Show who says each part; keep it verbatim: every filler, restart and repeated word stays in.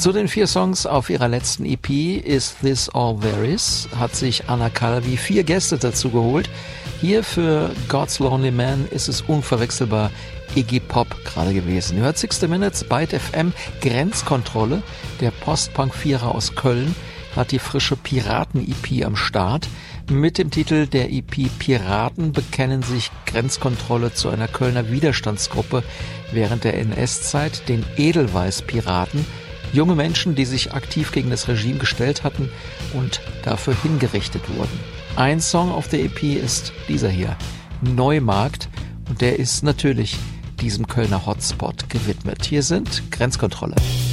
Speaker 1: Zu den vier Songs auf ihrer letzten E P Is This All There Is hat sich Anna Calvi vier Gäste dazu geholt. Hier für God's Lonely Man ist es unverwechselbar Iggy Pop gerade gewesen. Ihr hört sixty Minutes, Byte F M, Grenzkontrolle. Der Post-Punk-Vierer aus Köln hat die frische Piraten-E P am Start. Mit dem Titel der E P Piraten bekennen sich Grenzkontrolle zu einer Kölner Widerstandsgruppe während der N S-Zeit, den Edelweiß-Piraten. Junge Menschen, die sich aktiv gegen das Regime gestellt hatten und dafür hingerichtet wurden. Ein Song auf der E P ist dieser hier, Neumarkt, und der ist natürlich diesem Kölner Hotspot gewidmet. Hier sind Grenzkontrolle.